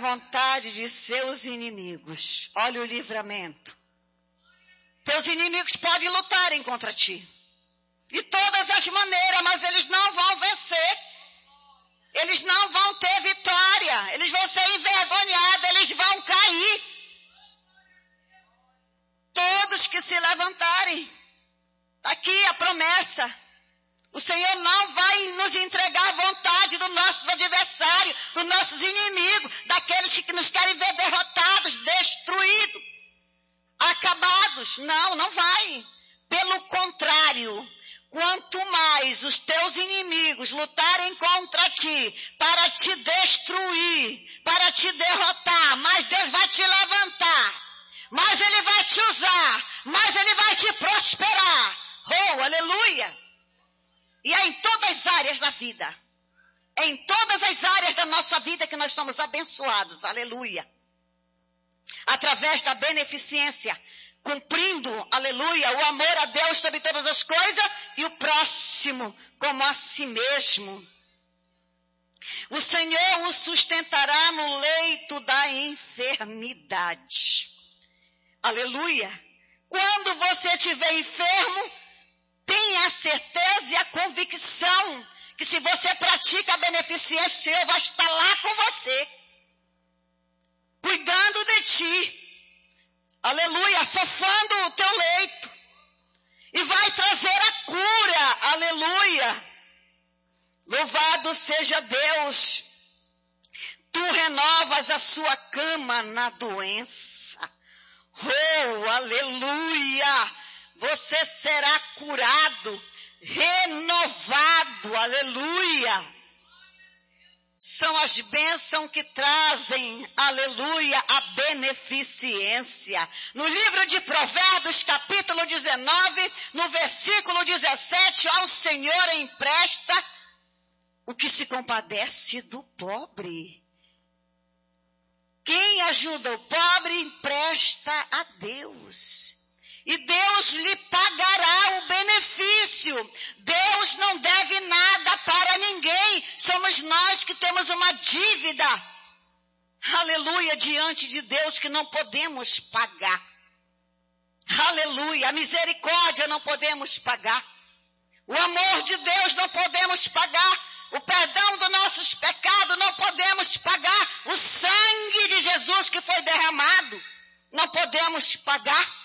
vontade de seus inimigos. Olha o livramento. Teus inimigos podem lutarem contra ti. De todas as maneiras, mas eles não vão vencer. Eles não vão ter vitória. Eles vão ser envergonhados, eles vão cair. Todos que se levantarem. Aqui a promessa. O Senhor não vai nos entregar a vontade dos nossos adversários, dos nossos inimigos, daqueles que nos querem ver derrotados, destruídos, acabados. Não, não vai. Pelo contrário, quanto mais os teus inimigos lutarem contra ti, para te destruir, para te derrotar, mais Deus vai te levantar, mais Ele vai te usar, mais Ele vai te prosperar. Oh, aleluia! E é em todas as áreas da vida. É em todas as áreas da nossa vida que nós somos abençoados. Aleluia. Através da beneficência. Cumprindo, aleluia, o amor a Deus sobre todas as coisas e o próximo como a si mesmo. O Senhor o sustentará no leito da enfermidade. Aleluia. Quando você estiver enfermo, tenha a certeza e a convicção que se você pratica a beneficência, o Senhor vai estar lá com você, cuidando de ti, aleluia, fofando o teu leito, e vai trazer a cura, aleluia. Louvado seja Deus. Tu renovas a sua cama na doença. Oh, aleluia. Você será curado, renovado, aleluia. São as bênçãos que trazem, aleluia, a beneficência. No livro de Provérbios, capítulo 19, no versículo 17, ao Senhor empresta o que se compadece do pobre. Quem ajuda o pobre empresta a Deus. E Deus lhe pagará o benefício. Deus não deve nada para ninguém. Somos nós que temos uma dívida. Aleluia, diante de Deus que não podemos pagar. Aleluia, a misericórdia não podemos pagar. O amor de Deus não podemos pagar. O perdão dos nossos pecados não podemos pagar. O sangue de Jesus que foi derramado não podemos pagar.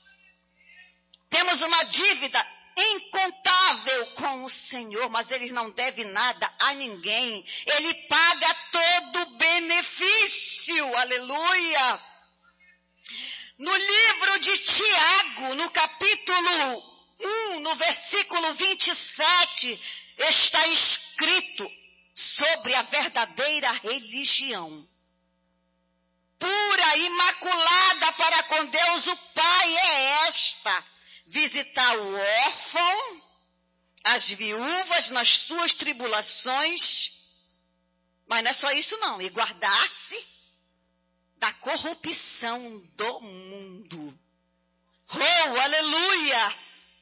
Temos uma dívida incontável com o Senhor, mas Ele não deve nada a ninguém. Ele paga todo o benefício, aleluia. No livro de Tiago, no capítulo 1, no versículo 27, está escrito sobre a verdadeira religião. Pura, imaculada para com Deus o Pai é esta: visitar o órfão, as viúvas nas suas tribulações, mas não é só isso não, e guardar-se da corrupção do mundo. Oh, aleluia!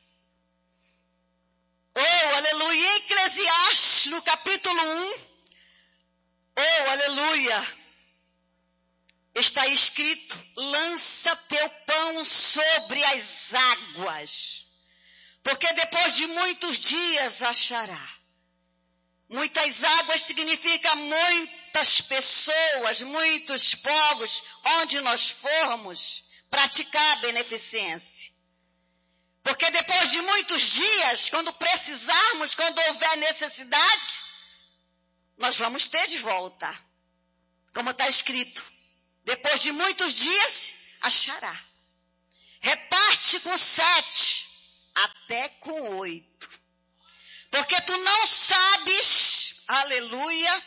Oh, aleluia! Em Eclesiastes, no capítulo 1, oh, aleluia! Está escrito: lança teu pão sobre as águas, porque depois de muitos dias achará. Muitas águas significa muitas pessoas, muitos povos, onde nós formos praticar a beneficência. Porque depois de muitos dias, quando precisarmos, quando houver necessidade, nós vamos ter de volta. Como está escrito: depois de muitos dias, achará. Reparte com 7, até com 8. Porque tu não sabes, aleluia,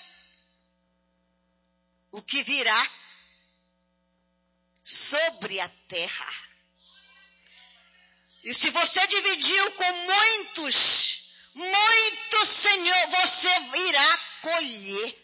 o que virá sobre a terra. E se você dividiu com muitos, Senhor, você irá colher.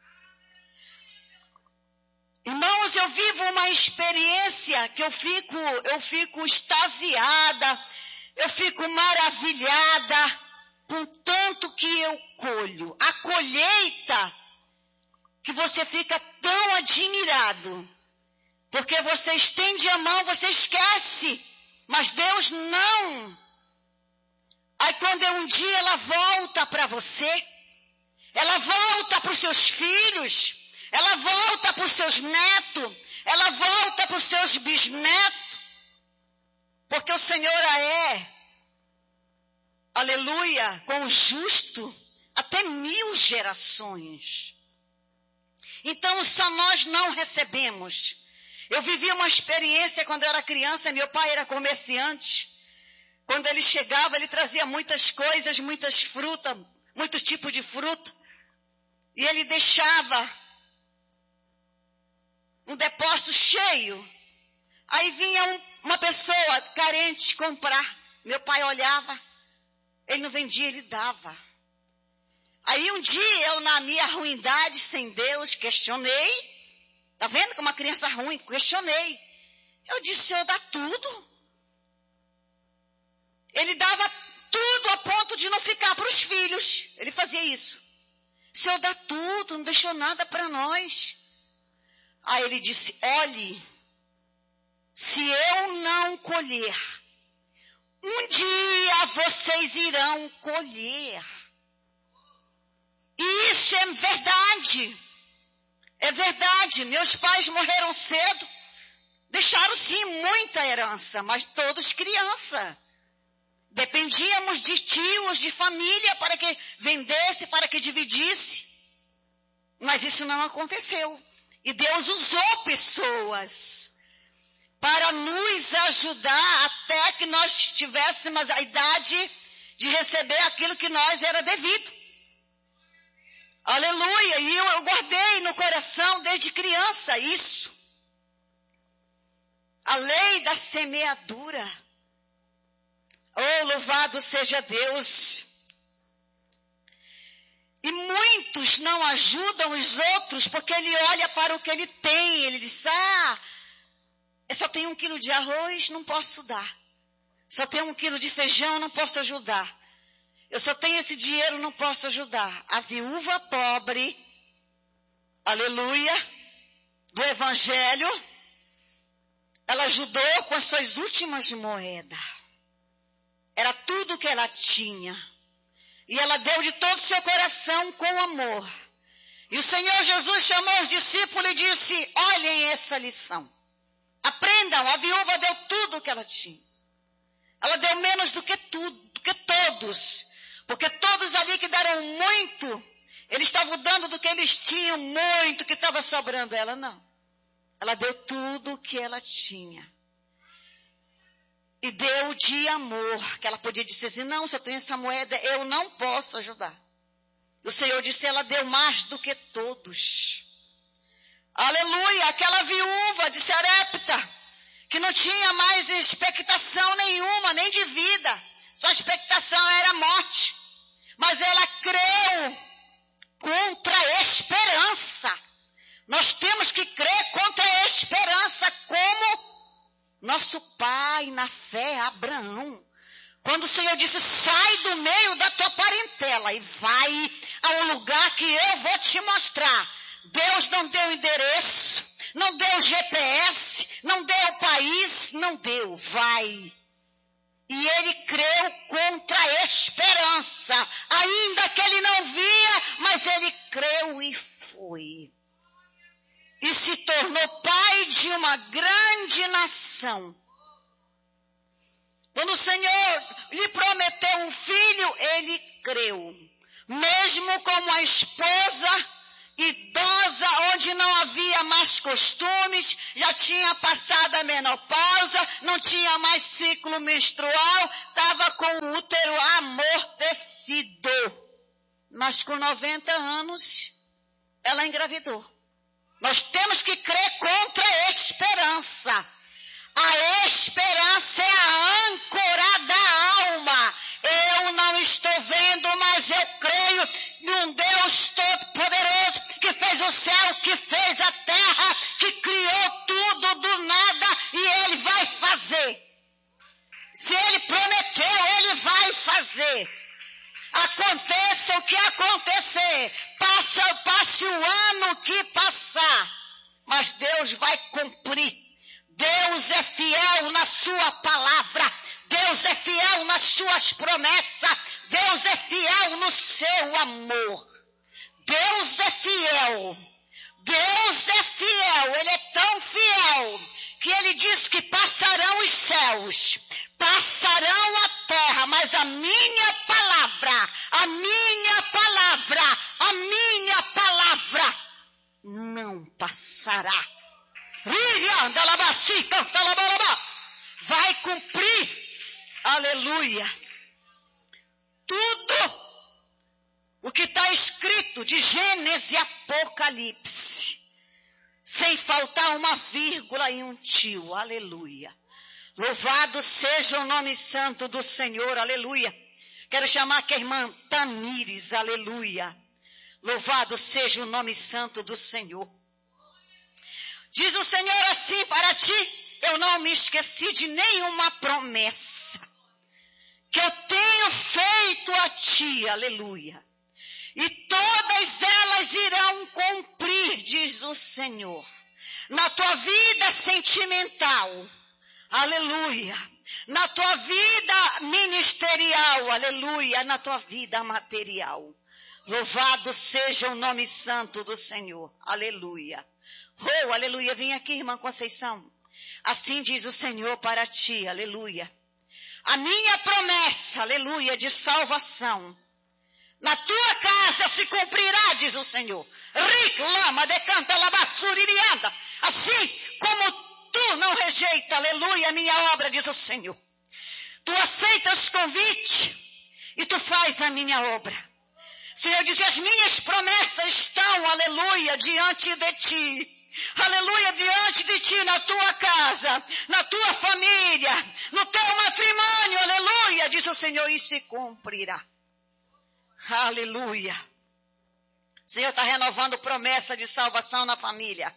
Irmãos, eu vivo uma experiência que eu fico extasiada, eu fico maravilhada com tanto que eu colho. A colheita que você fica tão admirado cuidado. Porque você estende a mão, você esquece. Mas Deus não. Aí quando um dia ela volta para você, ela volta para os seus filhos, ela volta para os seus netos, ela volta para os seus bisnetos. Porque o Senhor é, aleluia, com o justo, até 1000 gerações. Então só nós não recebemos. Eu vivi uma experiência quando eu era criança, meu pai era comerciante. Quando ele chegava, ele trazia muitas coisas, muitas frutas, muitos tipos de fruta. E ele deixava um depósito cheio. Aí vinha uma pessoa carente comprar. Meu pai olhava, ele não vendia, ele dava. Aí um dia eu, na minha ruindade, sem Deus, questionei. Tá vendo que uma criança ruim? Questionei. Eu disse, Senhor, dá tudo. Ele dava tudo a ponto de não ficar para os filhos. Ele fazia isso. Senhor, dá tudo, não deixou nada para nós. Aí ele disse, olhe, se eu não colher, um dia vocês irão colher. E isso é verdade. É verdade. Meus pais morreram cedo. Deixaram sim muita herança, mas todos criança. Dependíamos de tios, de família para que vendesse, para que dividisse. Mas isso não aconteceu. E Deus usou pessoas para nos ajudar até que nós tivéssemos a idade de receber aquilo que nós era devido. Aleluia! E eu guardei no coração desde criança isso. A lei da semeadura. Oh, louvado seja Deus. E muitos não ajudam os outros porque ele olha para o que ele tem. Ele diz, eu só tenho 1 quilo de arroz, não posso dar. Só tenho 1 quilo de feijão, não posso ajudar. Eu só tenho esse dinheiro, não posso ajudar. A viúva pobre, aleluia, do evangelho, ela ajudou com as suas últimas moedas. Era tudo que ela tinha. E ela deu de todo o seu coração com amor. E o Senhor Jesus chamou os discípulos e disse, olhem essa lição. Aprendam, a viúva deu tudo o que ela tinha. Ela deu menos do que tudo, do que todos. Porque todos ali que deram muito, eles estavam dando do que eles tinham muito, que estava sobrando. Ela não. Ela deu tudo o que ela tinha. E deu de amor, que ela podia dizer assim, não, se eu tenho essa moeda, eu não posso ajudar. O Senhor disse, ela deu mais do que todos. Aleluia, aquela viúva de Sarepta, que não tinha mais expectação nenhuma, nem de vida. Sua expectação era morte. Mas ela creu contra a esperança. Nós temos que crer contra a esperança, como nosso pai na fé, Abraão. Quando o Senhor disse, sai do meio da tua parentela e vai a um lugar que eu vou te mostrar. Deus não deu endereço, não deu GPS, não deu país, não deu, vai. E ele creu contra a esperança, ainda que ele não via, mas ele creu e foi. E se tornou pai de uma grande nação. Quando o Senhor lhe prometeu um filho, ele creu. Mesmo como a esposa idosa, onde não havia mais costumes, já tinha passado a menopausa, não tinha mais ciclo menstrual, estava com o útero amortecido. Mas com 90 anos, ela engravidou. Nós temos que crer contra a esperança. A esperança é a âncora da alma. Eu não estou vendo, mas eu creio num Deus todo-poderoso que fez o céu, que fez a terra, que criou tudo do nada e Ele vai fazer. Se Ele prometeu, Ele vai fazer. Aconteça o que acontecer, passe o ano que passar, mas mas Deus vai cumprir. Deus é fiel na sua palavra. Deus é fiel nas suas promessas. Deus é fiel no seu amor. Deus é fiel. Deus é fiel. Ele é tão fiel que ele diz que passarão os céus, passarão a terra, mas a minha palavra não passará. Vai cumprir. Aleluia. Tudo o que está escrito de Gênesis e Apocalipse, sem faltar uma vírgula e um tio. Aleluia. Louvado seja o nome santo do Senhor. Aleluia. Quero chamar aqui a irmã Tamires. Aleluia. Louvado seja o nome santo do Senhor. Diz o Senhor assim para ti: eu não me esqueci de nenhuma promessa que eu tenho feito a ti. Aleluia. E todas elas irão cumprir, diz o Senhor, na tua vida sentimental. Aleluia. Na tua vida ministerial. Aleluia. Na tua vida material. Louvado seja o nome santo do Senhor. Aleluia. Oh, aleluia. Vem aqui, irmã Conceição. Assim diz o Senhor para ti. Aleluia. A minha promessa, aleluia, de salvação na tua casa se cumprirá, diz o Senhor. Reclama, decanta, lavassurianda. Assim como tu não rejeita, aleluia, a minha obra, diz o Senhor. Tu aceitas o convite e tu faz a minha obra. Senhor diz: as minhas promessas estão, aleluia, diante de ti. Aleluia, diante de ti, na tua casa, na tua família, no teu matrimônio, aleluia, diz o Senhor, e se cumprirá. Aleluia. O Senhor está renovando promessa de salvação na família.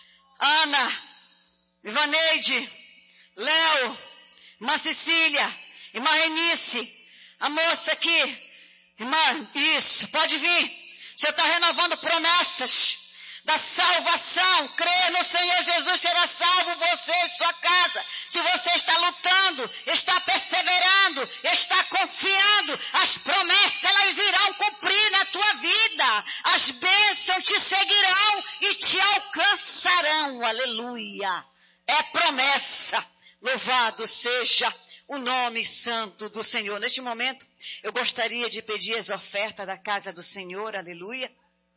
Ana, Ivaneide, Léo, irmã Cecília, irmã Renice, a moça aqui, irmã, isso, pode vir. O Senhor está renovando promessas da salvação. Crê no Senhor Jesus, será salvo você e sua casa. Se você está lutando, está perseverando, está confiando, as promessas elas irão cumprir na tua vida. As bênçãos te seguirão e te alcançarão. Aleluia. É promessa. Louvado seja o nome santo do Senhor. Neste momento, eu gostaria de pedir as ofertas da casa do Senhor. Aleluia.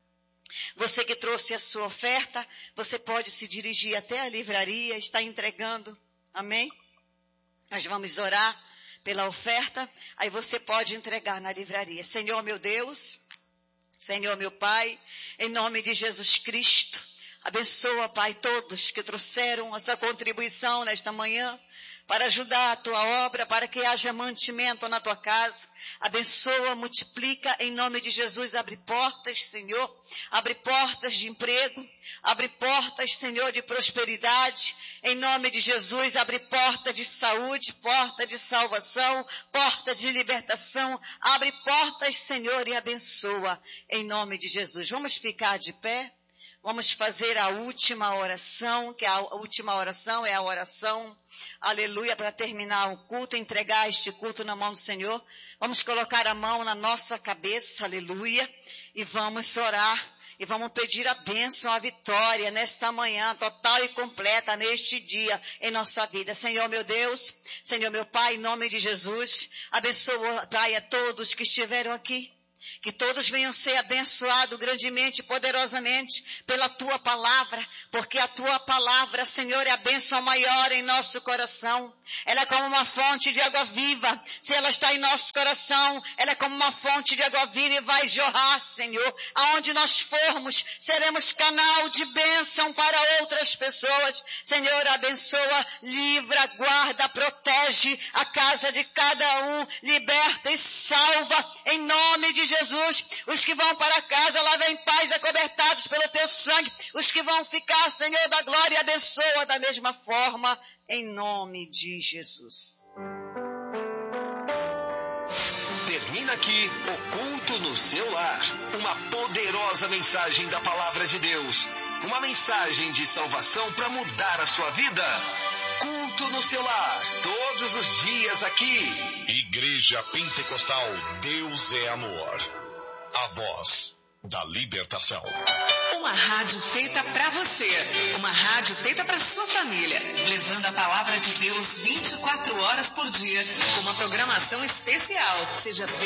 Você que trouxe a sua oferta, você pode se dirigir até a livraria, está entregando. Amém? Nós vamos orar pela oferta, aí você pode entregar na livraria. Senhor meu Deus, Senhor meu Pai, em nome de Jesus Cristo, abençoa, Pai, todos que trouxeram a sua contribuição nesta manhã, para ajudar a tua obra, para que haja mantimento na tua casa. Abençoa, multiplica, em nome de Jesus, abre portas, Senhor, abre portas de emprego, abre portas, Senhor, de prosperidade, em nome de Jesus, abre porta de saúde, porta de salvação, porta de libertação, abre portas, Senhor, e abençoa, em nome de Jesus. Vamos ficar de pé? Vamos fazer a última oração, que a última oração é a oração, aleluia, para terminar o culto, entregar este culto na mão do Senhor. Vamos colocar a mão na nossa cabeça, aleluia, e vamos orar, e vamos pedir a bênção, a vitória nesta manhã, total e completa, neste dia, em nossa vida. Senhor meu Deus, Senhor meu Pai, em nome de Jesus, abençoa, Pai, a todos que estiveram aqui. Que todos venham ser abençoados grandemente, poderosamente, pela tua palavra, porque a tua palavra, Senhor, é a bênção maior em nosso coração. Ela é como uma fonte de água viva. Se ela está em nosso coração, ela é como uma fonte de água viva e vai jorrar, Senhor. Aonde nós formos, seremos canal de bênção para outras pessoas. Senhor, abençoa, livra, guarda, protege a casa de cada um, liberta e salva, em nome de Jesus. Os que vão para casa, lá vem paz, acobertados pelo teu sangue. Os que vão ficar, Senhor da glória, abençoa da mesma forma, em nome de Jesus. Termina aqui o culto no seu lar. Uma poderosa mensagem da palavra de Deus. Uma mensagem de salvação para mudar a sua vida. Culto no seu lar, todos os dias aqui. Igreja Pentecostal Deus é Amor. A voz da libertação. Uma rádio feita para você. Uma rádio feita para sua família. Levando a palavra de Deus 24 horas por dia. Com uma programação especial. Seja